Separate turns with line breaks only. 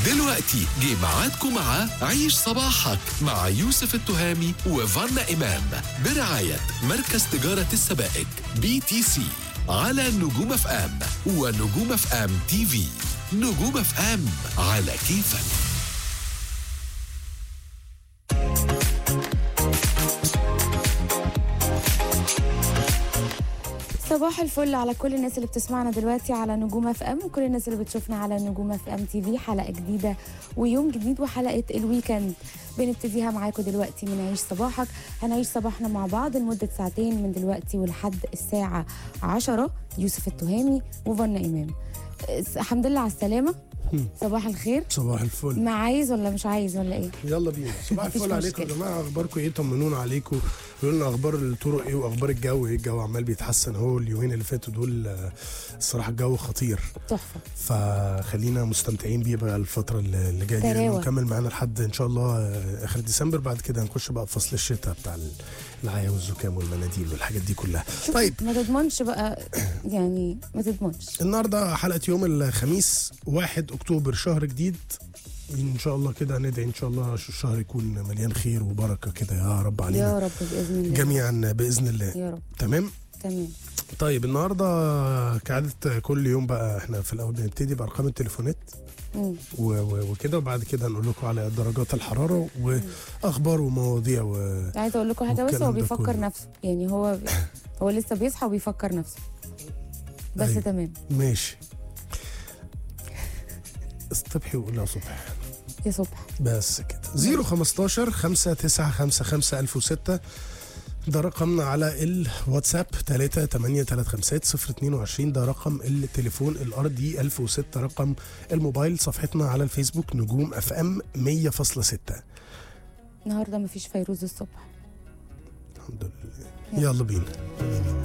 دلوقتي جه ميعادكم مع عيش صباحك مع يوسف التهامي وفانا إمام برعاية مركز تجارة السبائك BTC على نجوم اف ام ونجوم اف ام تي في. نجوم اف ام على كيفك.
صباح الفل على كل الناس اللي بتسمعنا دلوقتي على نجوم اف ام وكل الناس اللي بتشوفنا على نجوم اف ام تي في. حلقه جديده ويوم جديد وحلقه الويكند بنبتديها معاكم دلوقتي من عيش صباحك. هنعيش صباحنا مع بعض لمده ساعتين من دلوقتي ولحد الساعه 10. يوسف التهامي وفانا إمام. الحمد لله على السلامه. صباح الخير.
صباح الفل.
ما عايز ولا مش عايز ولا ايه؟
يلا بينا. صباح الفل عليكم يا جماعه. اخباركم ايه؟ طمنونا عليكم، قولوا لنا اخبار الطرق ايه واخبار الجو ايه. الجو عمال بيتحسن اهو اليومين اللي فاتوا دول. الصراحه الجو خطير
تحفه،
فخلينا مستمتعين بيه بقى الفتره اللي جايه دي. نكمل معانا لحد ان شاء الله اخر ديسمبر. بعد كده هنخش بقى في فصل الشتاء بتاع العيا والزكام والمناديل والحاجات دي كلها. طيب
ما تضمنش بقى، يعني ما تضمنش.
النهارده حلقه يوم الخميس 1 اكتوبر، شهر جديد ان شاء الله. كده ندعي ان شاء الله الشهر يكون مليان خير وبركه كده يا رب علينا
يا رب باذن الله
جميعا باذن الله
يا رب.
تمام.
طيب
النهارده كعاده كل يوم بقى احنا في الاول بنبتدي بارقام التليفونات وكده، وبعد كده نقول لكم على درجات الحراره واخبار ومواضيع
عايزه اقول لكم حاجه، بس هو بيفكر نفسه، يعني هو لسه بيصحى وبيفكر نفسه بس. أيوة. تمام ماشي.
اصطبحي وقولها صبح
يا صبح
بس كده. 015 5955 1006 ده رقمنا على الواتساب. 38335 ده رقم التليفون الارضي. 1006 رقم الموبايل. صفحتنا على الفيسبوك نجوم اف ام 100.6.
النهارده مفيش فيروز الصبح
الحمد لله. يلا بينا.